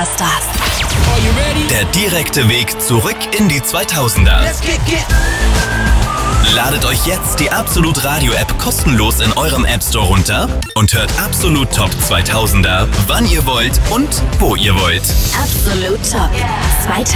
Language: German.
Superstars. Der direkte Weg zurück in die 2000er. Ladet euch jetzt die Absolut Radio App kostenlos in eurem App Store runter und hört Absolut Top 2000er, wann ihr wollt und wo ihr wollt. Absolut Top 2000.